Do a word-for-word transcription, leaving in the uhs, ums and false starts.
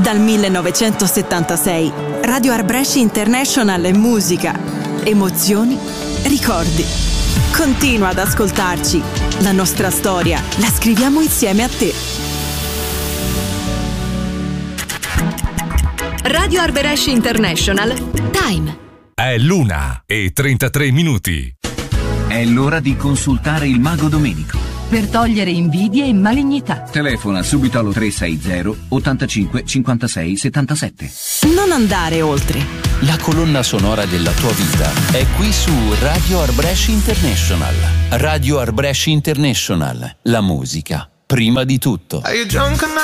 Dal millenovecentosettantasei, Radio Art Brescia International è musica, emozioni, ricordi. Continua ad ascoltarci. La nostra storia la scriviamo insieme a te. Radio Art Brescia International. Time. È l'una e trentatré minuti. È l'ora di consultare il mago Domenico. Per togliere invidie e malignità. Telefona subito allo tre sei zero ottantacinque cinquantasei settantasette. Non andare oltre. La colonna sonora della tua vita è qui su Radio Art Brescia International. Radio Art Brescia International. La musica, prima di tutto. Are you drunk